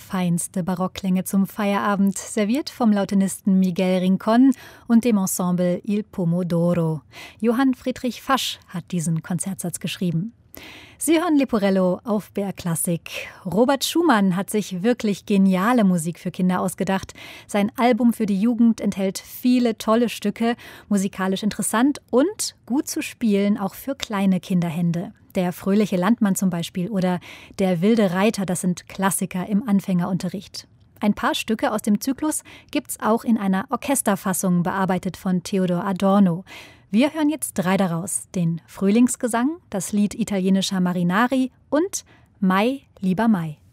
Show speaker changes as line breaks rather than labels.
feinste Barockklänge zum Feierabend, serviert vom Lautenisten Miguel Rincón und dem Ensemble Il Pomodoro. Johann Friedrich Fasch hat diesen Konzertsatz geschrieben. Sie hören Leporello auf BR Klassik. Robert Schumann hat sich wirklich geniale Musik für Kinder ausgedacht. Sein Album für die Jugend enthält viele tolle Stücke, musikalisch interessant und gut zu spielen, auch für kleine Kinderhände. Der fröhliche Landmann zum Beispiel oder Der wilde Reiter, das sind Klassiker im Anfängerunterricht. Ein paar Stücke aus dem Zyklus gibt's auch in einer Orchesterfassung, bearbeitet von Theodor Adorno. Wir hören jetzt 3 daraus: den Frühlingsgesang, das Lied italienischer Marinari und Mai, lieber Mai.